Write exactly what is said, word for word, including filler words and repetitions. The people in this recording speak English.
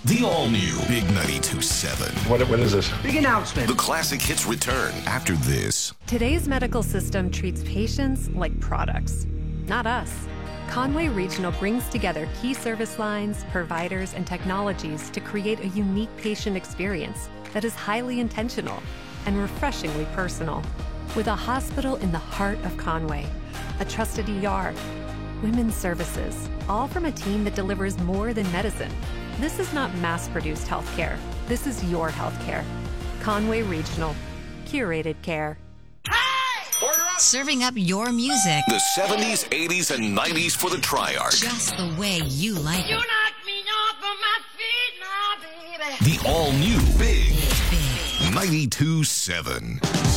The all-new Big ninety-two point seven. What, what is this? Big announcement. The classic hits return after this. Today's medical system treats patients like products, not us. Conway Regional brings together key service lines, providers, and technologies to create a unique patient experience that is highly intentional and refreshingly personal. With a hospital in the heart of Conway, a trusted E R, women's services, all from a team that delivers more than medicine. This is not mass-produced healthcare. This is your healthcare. Conway Regional. Curated care. Serving up your music. The seventies, eighties, and nineties for the Triarch. Just the way you like You it. knock me off of my feet now, baby. The all-new Big Big. ninety-two point seven.